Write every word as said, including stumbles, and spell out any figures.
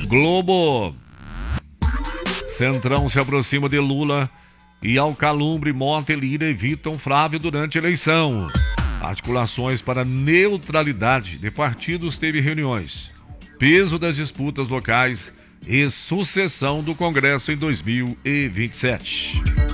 Globo. Centrão se aproxima de Lula e Alcalumbre, Mota e Lira evitam Flávio durante a eleição. Articulações para neutralidade de partidos teve reuniões. Peso das disputas locais e sucessão do Congresso em dois mil e vinte e sete.